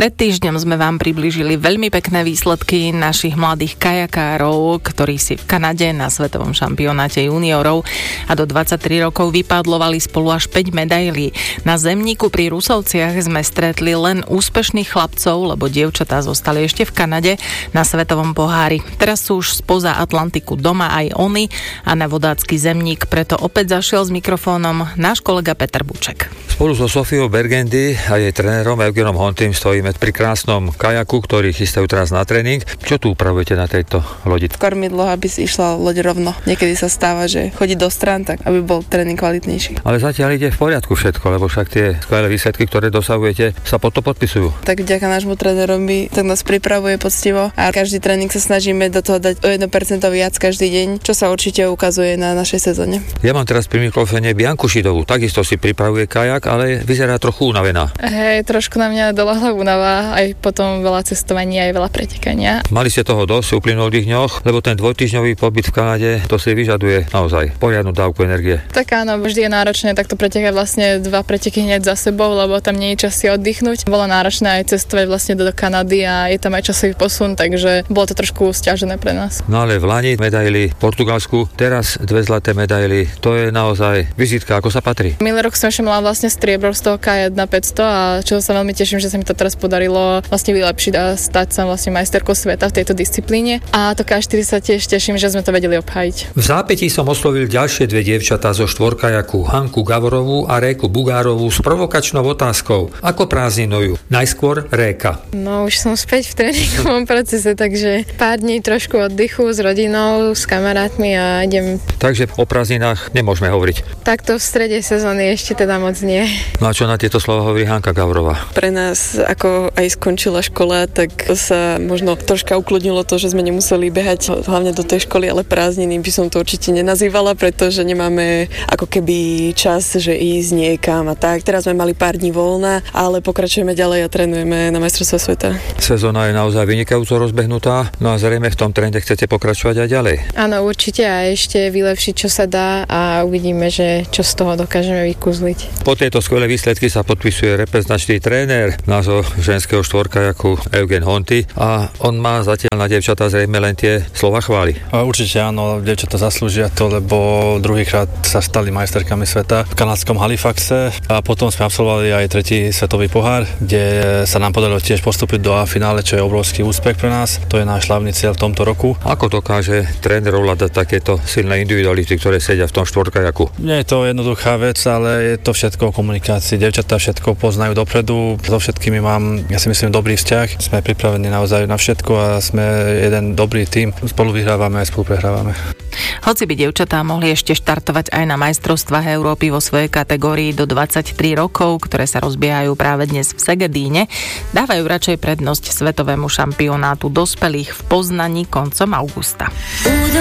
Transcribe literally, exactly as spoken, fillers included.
Pred týždňom sme vám priblížili veľmi pekné výsledky našich mladých kajakárov, ktorí si v Kanade na svetovom šampionáte juniorov a do dvadsaťtri rokov vypadlovali spolu až päť medailí. Na Zemníku pri Rusovciach sme stretli len úspešných chlapcov, lebo dievčatá zostali ešte v Kanade na svetovom pohári. Teraz sú už spoza Atlantiku doma aj oni a na vodácky Zemník preto opäť zašiel s mikrofónom náš kolega Peter Buček. Spolu so Sofiou Bergendy a jej trénerom Eugenom Hontym stojíme pri krásnom kajaku, ktorý chystajú teraz na tréning. Čo tu upravujete na tejto lodi? Kormidlo, aby si išla loď rovno. Niekedy sa stáva, že chodí do strán, tak aby bol tréning kvalitnejší. Ale zatiaľ ide v poriadku všetko, lebo však tie skvelé výsledky, ktoré dosahujete, sa pod to podpisujú. Tak vďaka nášmu trénerovi, tak nás pripravuje poctivo a každý tréning sa snažíme do toho dať o jedno percento viac každý deň, čo sa určite ukazuje na našej sezóne. Ja mám teraz pri mikrofóne Bianku Šidovú, takisto si pripravuje kajak, ale vyzerá trochu unavená. Hej, trošku na mňa doľahla únava, aj potom veľa cestovania, aj veľa pretekania. Mali ste toho dosť v uplynulých dňoch, lebo ten dvojtýždňový pobyt v Kanade, to si vyžaduje naozaj poriadnu dávku energie. Tak áno, vždy je náročné takto pretekať vlastne dva preteky hneď za sebou, lebo tam nie je čas si oddychnúť. Bolo náročné aj cestovať vlastne do Kanady a je tam aj časový posun, takže bolo to trošku sťažené pre nás. No ale v lani medaily v Portugalsku, teraz dve zlaté medaily, to je naozaj vizitka, ako sa patrí. Minulý rok som ešte mala vlastne striebro z toho ká jedna päťsto a čo sa veľmi teším, že sa mi to teraz podarilo vlastne vylepšiť a stať sa vlastne majsterkou sveta v tejto disciplíne. A to ká štyri sa tiež teším, že sme to vedeli obhájiť. V zápätí som oslovil ďalšie dve dievčatá zo štvorkajaku, Hanku Gavorovú a Réku Bugárovú s provokačnou otázkou. Ako prázdninujú? Najskôr Réka. No už som späť v tréningovom procese, takže pár dní trošku oddychu s rodinou, s kamarátmi a idem. Takže o prázdninách nemôžeme hovoriť. Takto v strede sezóny ešte teda moc nie. No a čo na tieto slova hovorí Hanka Gavorová? Pre nás, ako aj skončila škola, tak sa možno troška ukludnilo to, že sme nemuseli behať hlavne do tej školy, ale prázdniny by som to určite nenazývala, pretože nemáme ako keby čas, že ísť niekam a tak. Teraz sme mali pár dní voľna, ale pokračujeme ďalej a trénujeme na majstrovstvá sveta. Sezóna je naozaj vynikajúco rozbehnutá, no a zrejme v tom trende chcete pokračovať aj ďalej. Áno, určite a ešte vylepšiť, čo sa dá a uvidíme, že čo z toho dokážeme vykúzliť. Po tejto skvelé výsledky sa podpisuje reprezentačný tréner nášho ženského štvorkajaku Eugen Honty a on má zatiaľ na dievčatá zrejme len tie slova chvály. Určite áno, dievčatá zaslúžia to, lebo druhýkrát sa stali majsterkami sveta v kanadskom Halifaxe a potom sme absolvovali aj tretí svetový pohár, kde sa nám podarilo tiež postúpiť do A finále, čo je obrovský úspech pre nás. To je náš hlavný cieľ v tomto roku. Ako dokáže tréner ovládať takéto silné individuality, ktoré sedia v tom štvorkajaku? Nie je to jednoduchá vec, ale je to všetko o komunikácii. Dievčatá všetko poznajú dopredu, so všetkými mám, ja si myslím, dobrý vzťah. Sme pripravení naozaj na všetko a sme jeden dobrý tím. Spolu vyhrávame a spolu prehrávame. Hoci by dievčatá mohli ešte štartovať aj na majstrovstvách Európy vo svojej kategórii do dvadsaťtri rokov, ktoré sa rozbiehajú práve dnes v Segedíne, dávajú radšej prednosť svetovému šampionátu dospelých v Poznani koncom augusta.